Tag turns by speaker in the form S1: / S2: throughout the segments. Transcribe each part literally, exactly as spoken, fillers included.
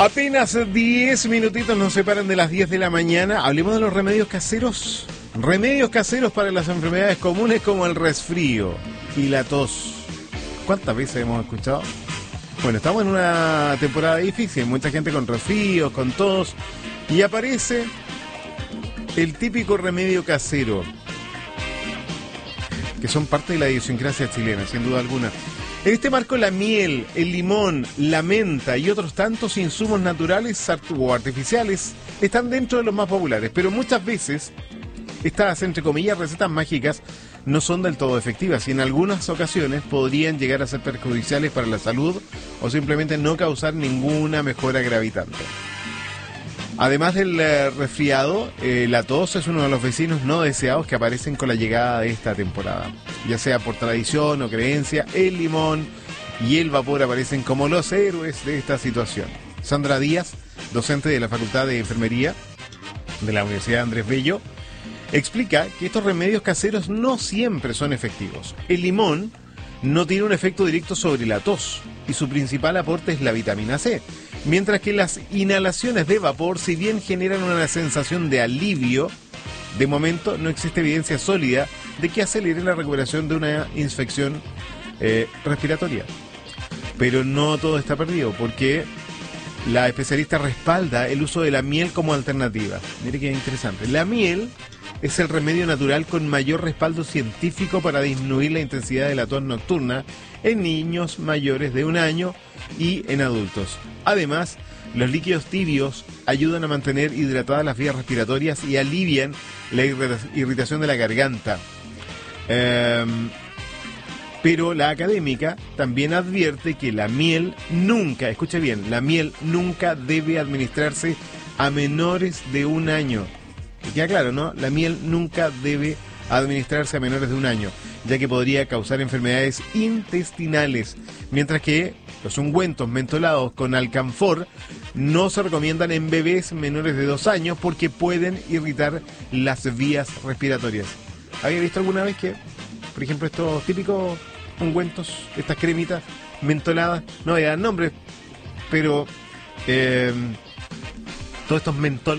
S1: Apenas diez minutitos nos separan de las diez de la mañana. Hablemos de los remedios caseros. Remedios caseros para las enfermedades comunes como el resfrío y la tos. ¿Cuántas veces hemos escuchado? Bueno, estamos en una temporada difícil. Mucha gente con resfríos, con tos. Y aparece el típico remedio casero, que son parte de la idiosincrasia chilena, sin duda alguna. En este marco, la miel, el limón, la menta y otros tantos insumos naturales o artificiales están dentro de los más populares, pero muchas veces estas, entre comillas, recetas mágicas no son del todo efectivas y en algunas ocasiones podrían llegar a ser perjudiciales para la salud o simplemente no causar ninguna mejora gravitante. Además del eh, resfriado, eh, la tos es uno de los vecinos no deseados que aparecen con la llegada de esta temporada. Ya sea por tradición o creencia, el limón y el vapor aparecen como los héroes de esta situación. Sandra Díaz, docente de la Facultad de Enfermería de la Universidad Andrés Bello, explica que estos remedios caseros no siempre son efectivos. El limón no tiene un efecto directo sobre la tos y su principal aporte es la vitamina C. Mientras que las inhalaciones de vapor, si bien generan una sensación de alivio, de momento no existe evidencia sólida de que acelere la recuperación de una infección eh, respiratoria. Pero no todo está perdido, porque la especialista respalda el uso de la miel como alternativa. Mire qué interesante. La miel es el remedio natural con mayor respaldo científico para disminuir la intensidad de la tos nocturna en niños mayores de un año y en adultos. Además, los líquidos tibios ayudan a mantener hidratadas las vías respiratorias y alivian la irritación de la garganta. Eh, pero la académica también advierte que la miel nunca, escuche bien, la miel nunca debe administrarse a menores de un año. Y queda claro, ¿no? La miel nunca debe administrarse a menores de un año, ya que podría causar enfermedades intestinales, mientras que los ungüentos mentolados con alcanfor no se recomiendan en bebés menores de dos años porque pueden irritar las vías respiratorias. ¿Había visto alguna vez que, por ejemplo, estos típicos ungüentos, estas cremitas mentoladas, no voy a dar nombres, pero eh, todos estos mentol,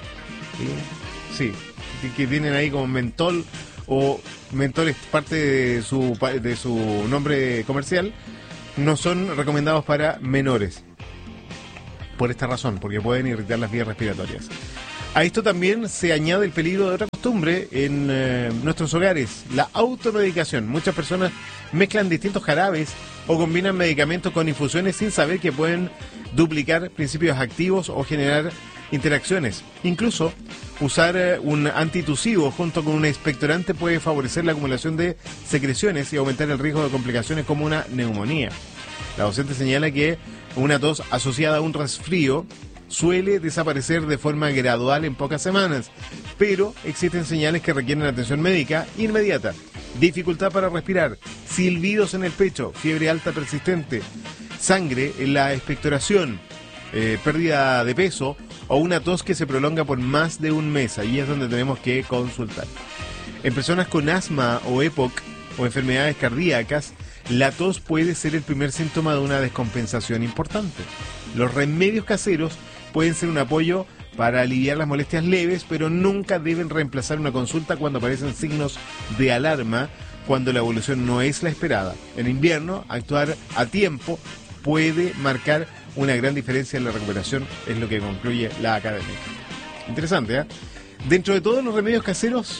S1: ¿sí? sí, que, que tienen ahí como mentol, o mentol es parte de su, de su nombre comercial, no son recomendados para menores. Por esta razón, porque pueden irritar las vías respiratorias. A esto también se añade el peligro de otra costumbre en eh, nuestros hogares, la automedicación. Muchas personas mezclan distintos jarabes o combinan medicamentos con infusiones sin saber que pueden duplicar principios activos o generar interacciones. Incluso usar eh, un antitusivo junto con un expectorante puede favorecer la acumulación de secreciones y aumentar el riesgo de complicaciones como una neumonía. La docente señala que una tos asociada a un resfrío suele desaparecer de forma gradual en pocas semanas, pero existen señales que requieren atención médica inmediata. Dificultad para respirar, silbidos en el pecho, fiebre alta persistente, sangre en la expectoración, eh, pérdida de peso o una tos que se prolonga por más de un mes. Ahí es donde tenemos que consultar. En personas con asma o E P O C o enfermedades cardíacas, la tos puede ser el primer síntoma de una descompensación importante. Los remedios caseros pueden ser un apoyo para aliviar las molestias leves, pero nunca deben reemplazar una consulta cuando aparecen signos de alarma, cuando la evolución no es la esperada. En invierno, actuar a tiempo puede marcar una gran diferencia en la recuperación, es lo que concluye la académica. Interesante, ¿eh? Dentro de todos los remedios caseros,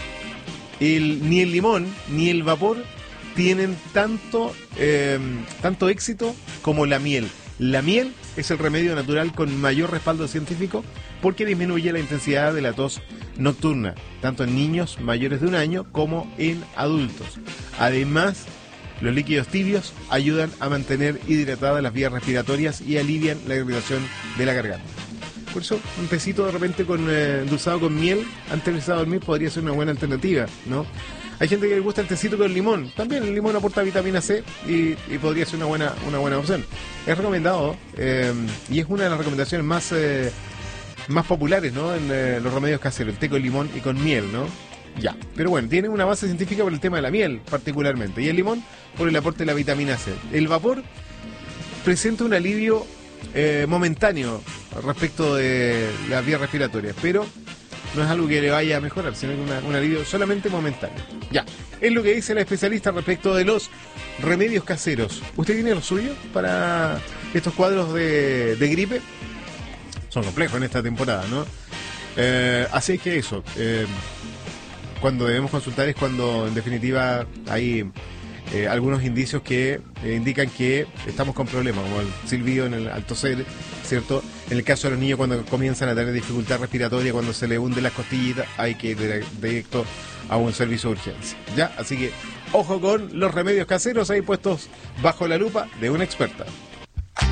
S1: el, ni el limón ni el vapor tienen tanto, eh, tanto éxito como la miel. La miel es el remedio natural con mayor respaldo científico porque disminuye la intensidad de la tos nocturna, tanto en niños mayores de un año como en adultos. Además, los líquidos tibios ayudan a mantener hidratadas las vías respiratorias y alivian la irritación de la garganta. Por eso, un tecito de repente con eh, endulzado con miel antes de irse a dormir podría ser una buena alternativa, ¿no? Hay gente que le gusta el tecito con limón. También el limón aporta vitamina C y, y podría ser una buena, una buena opción. Es recomendado eh, y es una de las recomendaciones más, eh, más populares, ¿no? En eh, los remedios caseros, el té con limón y con miel, ¿no? Ya, pero bueno, tiene una base científica por el tema de la miel particularmente y el limón por el aporte de la vitamina C. El vapor presenta un alivio eh, momentáneo respecto de las vías respiratorias, pero no es algo que le vaya a mejorar, sino que una, un alivio solamente momentáneo. Ya, es lo que dice la especialista respecto de los remedios caseros. ¿Usted tiene lo suyo para estos cuadros de, de gripe? Son complejos en esta temporada, ¿no? Eh, así que eso, eh, cuando debemos consultar es cuando en definitiva hay eh, algunos indicios que eh, indican que estamos con problemas, como el silbido en el al toser, ¿cierto? En el caso de los niños cuando comienzan a tener dificultad respiratoria, cuando se le hunden las costillitas, hay que ir directo a un servicio de urgencia, ¿ya? Así que ojo con los remedios caseros ahí puestos bajo la lupa de una experta.